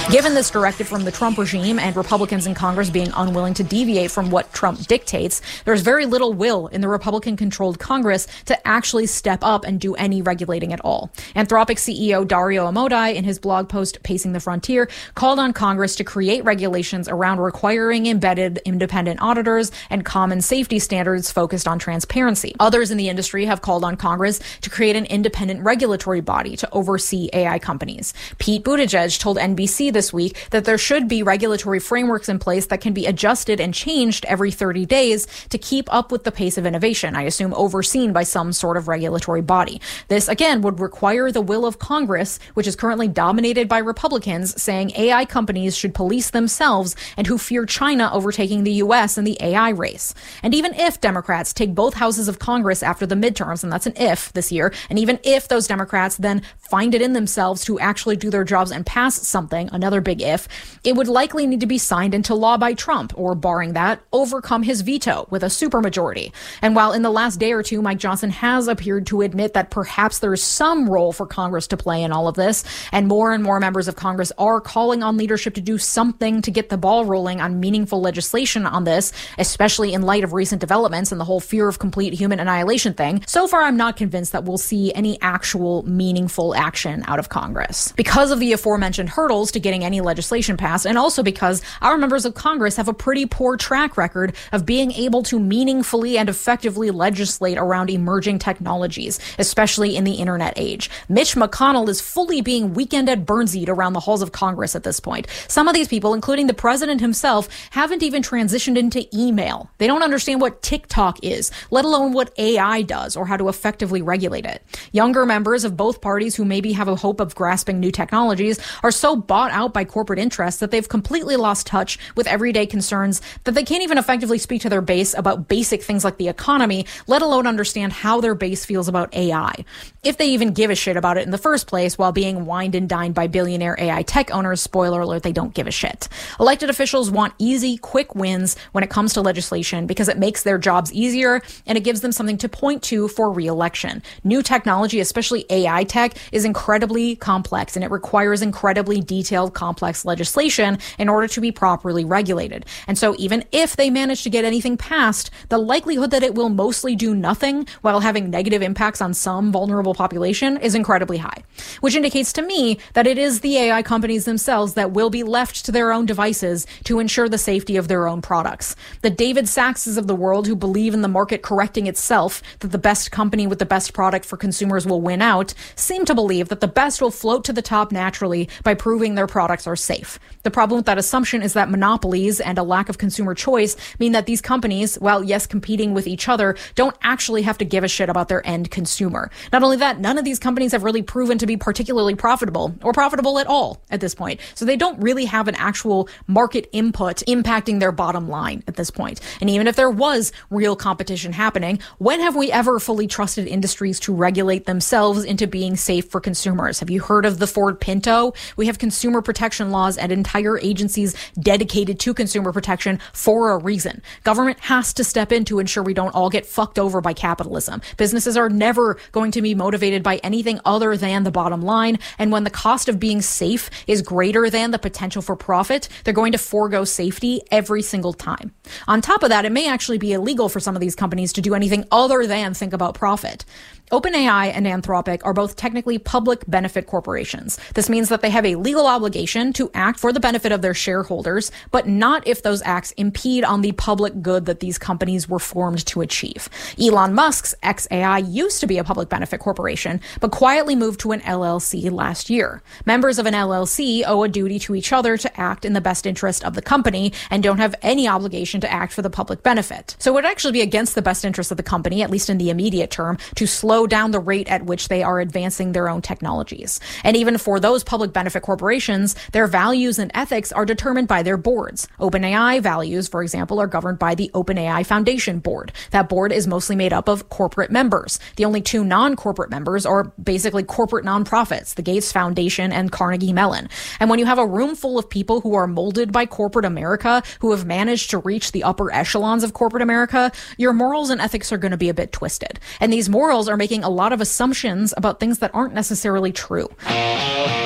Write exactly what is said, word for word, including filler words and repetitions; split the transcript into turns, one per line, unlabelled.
Given this directive from the Trump regime and Republicans in Congress being unwilling to deviate from what Trump dictates, there's very little will in the Republican-controlled Congress to actually step up and do any regulating at all. Anthropic C E O Dario Amodei, in his blog post Pacing the Frontier, called on Congress to create regulations around requiring embedded independent auditors and common safety standards focused on transparency. Others in the industry have called on Congress to create an independent regulatory body to oversee A I companies. Pete Buttigieg told N B C this week that there should be regulatory frameworks in place that can be adjusted and changed every thirty days to keep up with the pace of innovation, I assume overseen by some sort of regulatory body. This, again, would require the will of Congress, which is currently dominated by Republicans, saying A I companies should police themselves and who fear China overtaking the U S in the A I race. And even if Democrats take both houses of Congress after the midterms, and that's an if this year, and even if those Democrats then find it in themselves to actually do their jobs and pass something, another big if, it would likely need to be signed into law by Trump, or barring that, overcome his veto with a supermajority. And while in the last day or two, Mike Johnson has appeared to admit that perhaps there is some role for Congress to play in all of this, and more and more members of Congress are calling on leadership to do something to get the ball rolling on meaningful legislation on this, especially in light of recent developments and the whole fear of complete human annihilation thing, so far I'm not convinced that we'll see any actual meaningful action out of Congress. Because of the aforementioned hurdles to getting any legislation passed, and also because our members of Congress have a pretty poor track record of being able to meaningfully and effectively legislate around emerging technologies, especially in the internet age. Mitch McConnell is fully being weekend at Burnsied around the halls of Congress at this point. Some of these people, including the president himself, haven't even transitioned into email. They don't understand what TikTok is, let alone what A I does or how to effectively regulate it. Younger members of both parties who maybe have a hope of grasping new technologies are so bought out by corporate interests that they've completely lost touch with everyday concerns that they can't even effectively speak to their base about basic things like the economy, let alone understand how their base feels about A I. If they even give a shit about it in the first place while being wined and dined by billionaire A I tech owners, spoiler alert, they don't give a shit. Elected officials want easy, quick wins when it comes to legislation because it makes their jobs easier and it gives them something to point to for re-election. New technology, especially A I tech, is incredibly complex and it requires incredibly detailed, complex legislation in order to be properly regulated. And so even if they manage to get anything passed, the likelihood that it will mostly do nothing while having negative impacts on some vulnerable population is incredibly high, which indicates to me that it is the A I companies themselves that will be left to their own devices to ensure the safety of their own products. The David Sackses of the world who believe in the market correcting itself, that the best company with the best product for consumers will win out, seem to believe that the best will float to the top naturally by proving their products are safe. The problem with that assumption is that monopolies and a lack of consumer choice mean that these companies, while yes, competing with each other, don't actually have to give a shit about their end consumer. Not only that, none of these companies have really proven to be particularly profitable or profitable at all at this point. So they don't really have an actual market input impacting their bottom line at this point. And even if there was real competition happening, when have we ever fully trusted industries to regulate themselves into being safe for consumers? Have you heard of the Ford Pinto? We have consumer protection laws and entire agencies dedicated to consumer protection for a reason. Government has to step in to ensure we don't all get fucked over by capitalism. Businesses are never going to be motivated by anything other than the bottom line. And when the cost of being safe is greater than the potential for profit, they're going to forego safety every single time. On top of that, it may actually be illegal for some of these companies to do anything other than think about profit. OpenAI and Anthropic are both technically public benefit corporations. This means that they have a legal obligation to act for the benefit of their shareholders, but not if those acts impede on the public good that these companies were formed to achieve. Elon Musk's X A I used to be a public benefit corporation, but quietly moved to an L L C last year. Members of an L L C owe a duty to each other to act in the best interest of the company and don't have any obligation to act for the public benefit. So it would actually be against the best interest of the company, at least in the immediate term, to slow down the rate at which they are advancing their own technologies. And even for those public benefit corporations, their values and ethics are determined by their boards. OpenAI values, for example, are governed by the OpenAI Foundation Board. That board is mostly made up of corporate members. The only two non-corporate members are basically corporate nonprofits, the Gates Foundation and Carnegie Mellon. And when you have a room full of people who are molded by corporate America, who have managed to reach the upper echelons of corporate America, your morals and ethics are going to be a bit twisted. And these morals are making a lot of assumptions about things that aren't necessarily true.